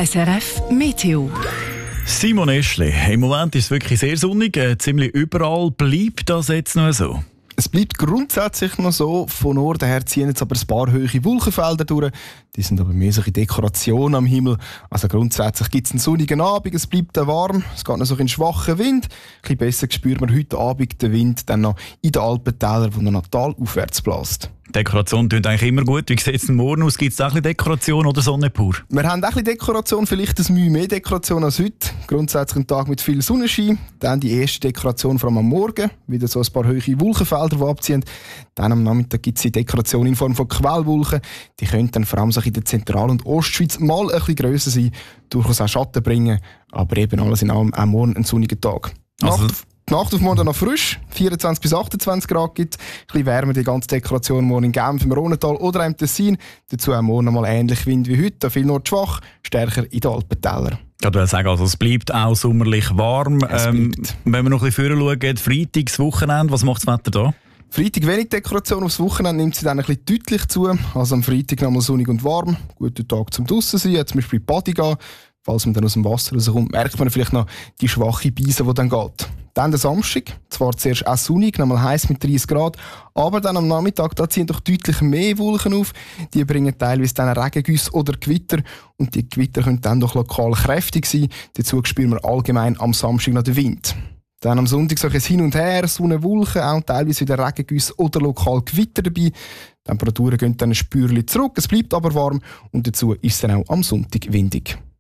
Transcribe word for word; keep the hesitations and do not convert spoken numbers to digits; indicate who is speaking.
Speaker 1: S R F Meteo.
Speaker 2: Simon Eschli, im Moment ist es wirklich sehr sonnig, äh, ziemlich überall. Bleibt das jetzt noch so?
Speaker 3: Es bleibt grundsätzlich noch so. Von Norden her ziehen jetzt aber ein paar hohe Wolkenfelder durch. Die sind aber mehr solche Dekorationen am Himmel. Also grundsätzlich gibt es einen sonnigen Abend, es bleibt warm, es geht noch so ein schwacher Wind. Ein bisschen besser spürt man heute Abend den Wind dann noch in den Alpentälern, wo noch talaufwärts bläst.
Speaker 2: Dekoration klingt eigentlich immer gut. Wie sieht es denn morgen aus? Gibt es auch ein bisschen Dekoration oder Sonne pur?
Speaker 3: Wir haben auch ein bisschen Dekoration, vielleicht ein Mühe mehr Dekoration als heute. Grundsätzlich ein Tag mit viel Sonnenschein. Dann die erste Dekoration vor allem am Morgen. Wieder so ein paar hohe Wolkenfelder, die abziehen. Dann am Nachmittag gibt es die Dekoration in Form von Quellwolken. Die können dann vor allem in der Zentral- und Ostschweiz mal ein bisschen grösser sein, durchaus auch Schatten bringen. Aber eben alles in allem auch morgen ein sonniger Tag.
Speaker 2: Also
Speaker 3: Nacht Die Nacht auf morgen noch frisch, vierundzwanzig bis achtundzwanzig Grad gibt. Ein bisschen wärmer die ganze Dekoration morgen in Genf, im Rhontal oder im Tessin. Dazu auch morgen mal ähnlich Wind wie heute, viel nordschwach, stärker in den Alpentälern.
Speaker 2: Ich würde sagen, also es bleibt auch sommerlich warm.
Speaker 3: Es
Speaker 2: Ähm,
Speaker 3: bleibt.
Speaker 2: wenn wir noch ein bisschen vorher schauen, Freitags Wochenende, was macht das Wetter da?
Speaker 3: Freitag wenig Dekoration, aufs Wochenende nimmt sie dann ein bisschen deutlich zu. Also am Freitag nochmal sonnig und warm, guter Tag zum draussen sein, zum Beispiel in die Body gehen. Falls man dann aus dem Wasser rauskommt, merkt man vielleicht noch die schwache Beise, die dann geht. Dann der Samstag, zwar zuerst auch sonnig, nochmal heiß mit dreißig Grad, aber dann am Nachmittag da ziehen doch deutlich mehr Wolken auf. Die bringen teilweise dann Regengüsse oder Gewitter und die Gewitter können dann doch lokal kräftig sein. Dazu spüren wir allgemein am Samstag noch den Wind. Dann am Sonntag so ein Hin und Her, Sonne, Wolken, auch teilweise wieder Regengüsse oder lokal Gewitter dabei. Die Temperaturen gehen dann ein Spürchen zurück, es bleibt aber warm und dazu ist es dann auch am Sonntag windig.